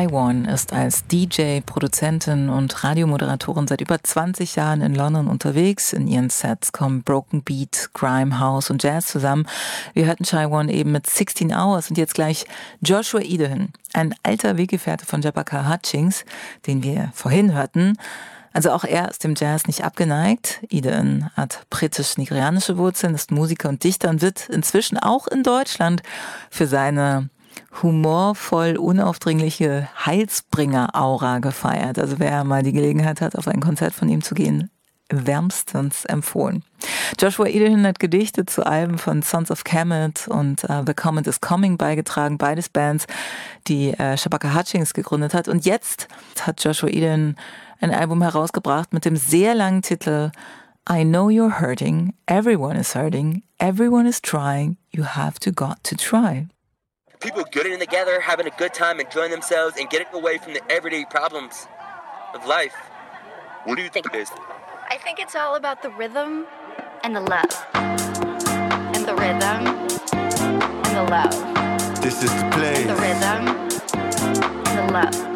Chaiwon ist als DJ, Produzentin und Radiomoderatorin seit über 20 Jahren in London unterwegs. In ihren Sets kommen Broken Beat, Grime, House und Jazz zusammen. Wir hörten Chaiwon eben mit 16 Hours und jetzt gleich Joshua Idohin, ein alter Weggefährte von Jabaka Hutchings, den wir vorhin hörten. Also auch er ist dem Jazz nicht abgeneigt. Idohin hat britisch-nigerianische Wurzeln, ist Musiker und Dichter und wird inzwischen auch in Deutschland für seine humorvoll unaufdringliche Heilsbringer-Aura gefeiert. Also wer mal die Gelegenheit hat, auf ein Konzert von ihm zu gehen, wärmstens empfohlen. Joshua Idohin hat Gedichte zu Alben von Sons of Kemet und The Comet is Coming beigetragen, beides Bands, die Shabaka Hutchings gegründet hat. Und jetzt hat Joshua Idohin ein Album herausgebracht mit dem sehr langen Titel I know you're hurting, everyone is hurting, everyone is trying, you have to got to try. People getting together, having a good time, enjoying themselves, and getting away from the everyday problems of life. What do you think it is? I think it's all about the rhythm and the love. And the rhythm and the love. This is the place. The rhythm and the love.